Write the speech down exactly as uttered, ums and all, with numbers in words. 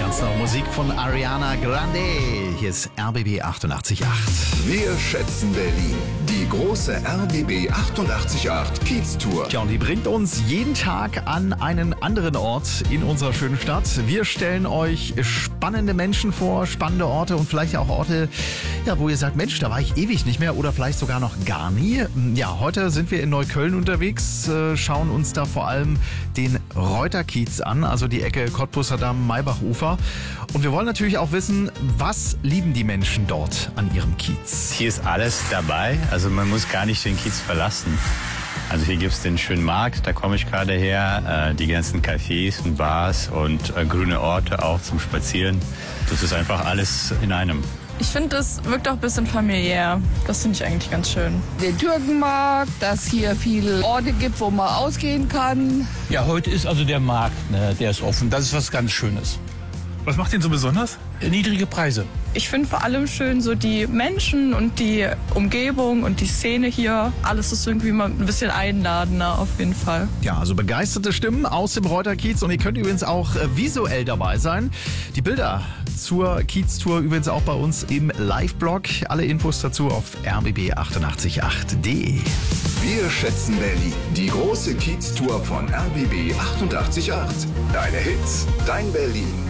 Ganz neue Musik von Ariana Grande. Hier ist R B B achtundachtzig Komma acht. Wir schätzen Berlin. Die große R B B achtundachtzig Komma acht Kiez-Tour. Tja, und die bringt uns jeden Tag an einen anderen Ort in unserer schönen Stadt. Wir stellen euch spannende Menschen vor, spannende Orte und vielleicht auch Orte, ja, wo ihr sagt, Mensch, da war ich ewig nicht mehr oder vielleicht sogar noch gar nie. Ja, heute sind wir in Neukölln unterwegs, schauen uns da vor allem den Reuterkiez an, also die Ecke Cottbuser Damm, Maybach-Ufer. Und wir wollen natürlich auch wissen, was lieben die Menschen dort an ihrem Kiez? Hier ist alles dabei, also man muss gar nicht den Kiez verlassen. Also hier gibt es den schönen Markt, da komme ich gerade her, äh, die ganzen Cafés und Bars und äh, grüne Orte auch zum Spazieren. Das ist einfach alles in einem. Ich finde, das wirkt auch ein bisschen familiär. Das finde ich eigentlich ganz schön. Den Türkenmarkt, dass hier viele Orte gibt, wo man ausgehen kann. Ja, heute ist also der Markt, ne, der ist offen. Das ist was ganz Schönes. Was macht ihn so besonders? Niedrige Preise. Ich finde vor allem schön so die Menschen und die Umgebung und die Szene hier. Alles ist irgendwie mal ein bisschen einladender auf jeden Fall. Ja, also begeisterte Stimmen aus dem Reuterkiez und ihr könnt übrigens auch äh, visuell dabei sein. Die Bilder zur Kiez-Tour übrigens auch bei uns im Live-Blog. Alle Infos dazu auf r b b achtundachtzig Komma acht punkt d e. Wir schätzen Berlin. Die große Kiez-Tour von R B B achtundachtzig Komma acht. Deine Hits, dein Berlin.